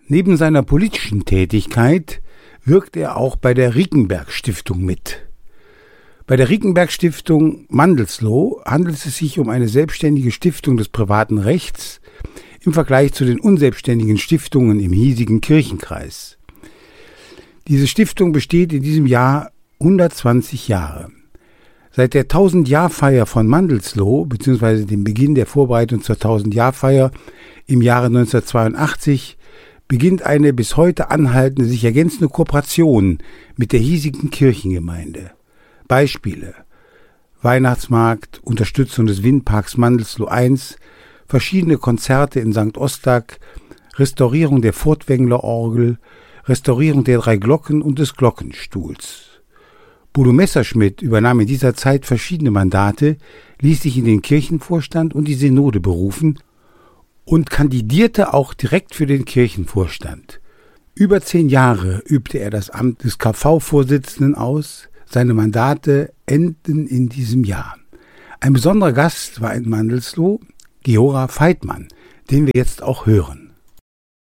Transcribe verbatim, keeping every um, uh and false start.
Neben seiner politischen Tätigkeit wirkt er auch bei der Rickenberg-Stiftung mit. Bei der Rickenberg-Stiftung Mandelsloh handelt es sich um eine selbstständige Stiftung des privaten Rechts im Vergleich zu den unselbstständigen Stiftungen im hiesigen Kirchenkreis. Diese Stiftung besteht in diesem Jahr hundertzwanzig Jahre. Seit der tausend-Jahr-Feier von Mandelsloh bzw. dem Beginn der Vorbereitung zur tausend-Jahr-Feier im Jahre neunzehnhundertzweiundachtzig beginnt eine bis heute anhaltende, sich ergänzende Kooperation mit der hiesigen Kirchengemeinde. Beispiele: Weihnachtsmarkt, Unterstützung des Windparks Mandelsloh eins, verschiedene Konzerte in Sankt Ostag, Restaurierung der Furtwängler-Orgel, Restaurierung der drei Glocken und des Glockenstuhls. Bodo Messerschmidt übernahm in dieser Zeit verschiedene Mandate, ließ sich in den Kirchenvorstand und die Synode berufen und kandidierte auch direkt für den Kirchenvorstand. Über zehn Jahre übte er das Amt des K V-Vorsitzenden aus. Seine Mandate enden in diesem Jahr. Ein besonderer Gast war in Mandelsloh Gehora Veitmann, den wir jetzt auch hören.